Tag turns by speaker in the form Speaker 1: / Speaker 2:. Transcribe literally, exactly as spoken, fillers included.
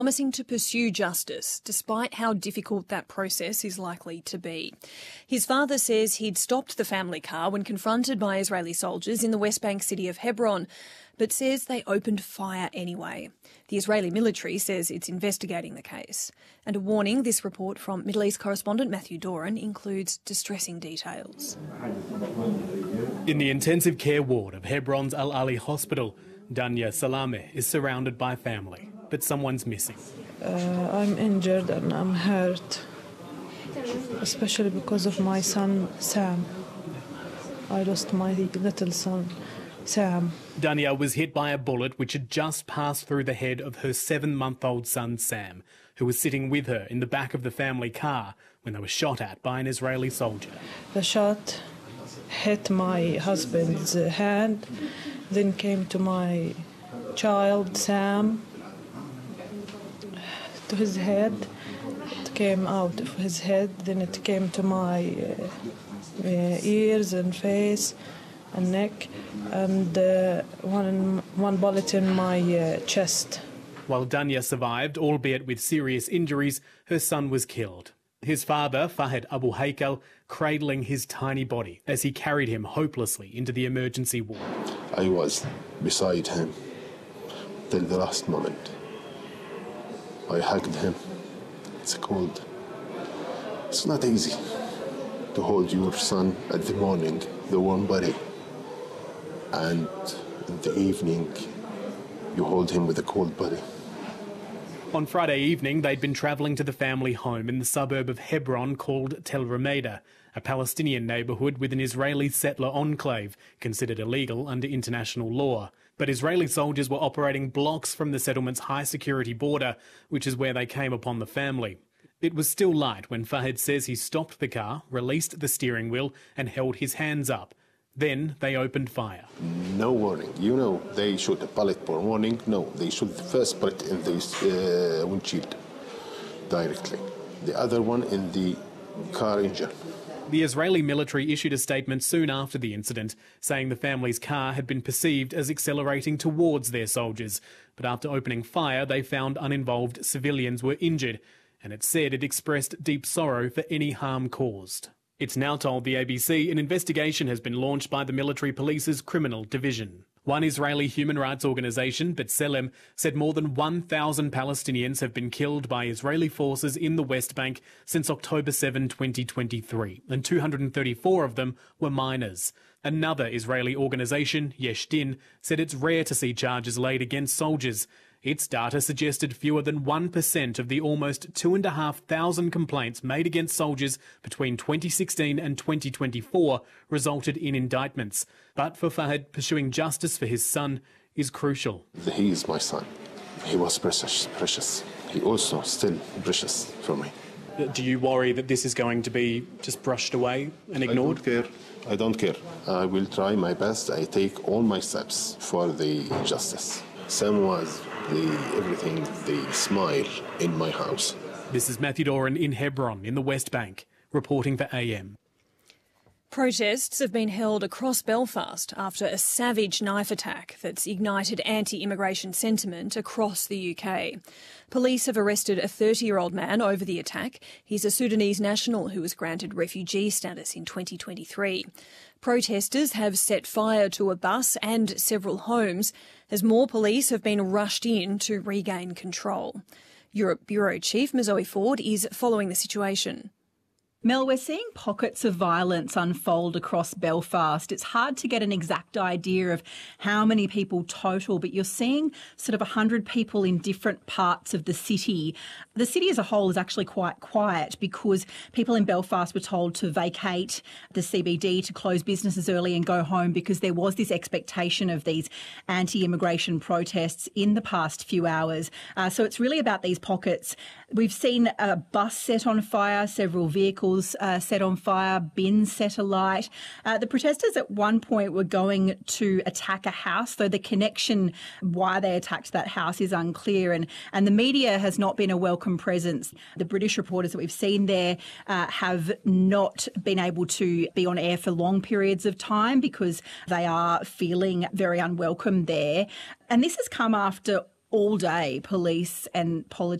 Speaker 1: promising to pursue justice, despite how difficult that process is likely to be. His father says he'd stopped the family car when confronted by Israeli soldiers in the West Bank city of Hebron, but says they opened fire anyway. The Israeli military says it's investigating the case. And a warning, this report from Middle East correspondent Matthew Doran includes distressing details.
Speaker 2: In the intensive care ward of Hebron's Al Ali Hospital, Danya Salameh is surrounded by family, but someone's missing.
Speaker 3: Uh, I'm injured and I'm hurt, especially because of my son, Sam. I lost my little son, Sam.
Speaker 2: Danya was hit by a bullet which had just passed through the head of her seven-month-old son, Sam, who was sitting with her in the back of the family car when they were shot at by an Israeli soldier.
Speaker 3: The shot hit my husband's hand, then came to my child, Sam, to his head. It came out of his head, then it came to my uh, uh, ears and face and neck, and uh, one, one bullet in my uh, chest.
Speaker 2: While Danya survived, albeit with serious injuries, her son was killed. His father, Fahed Abu Haikal, cradling his tiny body as he carried him hopelessly into the emergency ward.
Speaker 4: I was beside him till the last moment. I hugged him. It's cold. It's not easy to hold your son at the morning, the warm body, and in the evening you hold him with a cold body.
Speaker 2: On Friday evening, they'd been travelling to the family home in the suburb of Hebron called Tel Rumeida, a Palestinian neighbourhood with an Israeli settler enclave, considered illegal under international law. But Israeli soldiers were operating blocks from the settlement's high-security border, which is where they came upon the family. It was still light when Fahed says he stopped the car, released the steering wheel and held his hands up. Then they opened fire.
Speaker 4: No warning. You know, they shoot a bullet for warning. No, they shoot the first bullet in the uh, windshield directly. The other one in the car engine.
Speaker 2: The Israeli military issued a statement soon after the incident, saying the family's car had been perceived as accelerating towards their soldiers. But after opening fire, they found uninvolved civilians were injured, and it said it expressed deep sorrow for any harm caused. It's now told the A B C an investigation has been launched by the military police's criminal division. One Israeli human rights organisation, B'Tselem, said more than one thousand Palestinians have been killed by Israeli forces in the West Bank since October seventh, twenty twenty-three, and two hundred thirty-four of them were minors. Another Israeli organisation, Yesh Din, said it's rare to see charges laid against soldiers. Its data suggested fewer than one percent of the almost two thousand five hundred complaints made against soldiers between twenty sixteen and twenty twenty-four resulted in indictments. But for Fahed, pursuing justice for his son is crucial.
Speaker 4: He is my son. He was precious, precious. He also still precious for me.
Speaker 2: Do you worry that this is going to be just brushed away and ignored?
Speaker 4: I don't care. I don't care. I will try my best. I take all my steps for the justice. Sam was the everything, the smile in my house.
Speaker 2: This is Matthew Doran in Hebron in the West Bank, reporting for A M.
Speaker 1: Protests have been held across Belfast after a savage knife attack that's ignited anti-immigration sentiment across the U K. Police have arrested a thirty-year-old man over the attack. He's a Sudanese national who was granted refugee status in twenty twenty-three. Protesters have set fire to a bus and several homes as more police have been rushed in to regain control. Europe Bureau Chief Mazoe Ford is following the situation.
Speaker 5: Mel, we're seeing pockets of violence unfold across Belfast. It's hard to get an exact idea of how many people total, but you're seeing sort of one hundred people in different parts of the city. The city as a whole is actually quite quiet because people in Belfast were told to vacate the C B D, to close businesses early and go home because there was this expectation of these anti-immigration protests in the past few hours. Uh, so it's really about these pockets. We've seen a bus set on fire, several vehicles Uh, set on fire, bins set alight. Uh, the protesters at one point were going to attack a house, though the connection why they attacked that house is unclear, and, and the media has not been a welcome presence. The British reporters that we've seen there uh, have not been able to be on air for long periods of time because they are feeling very unwelcome there. And this has come after all day, police and politicians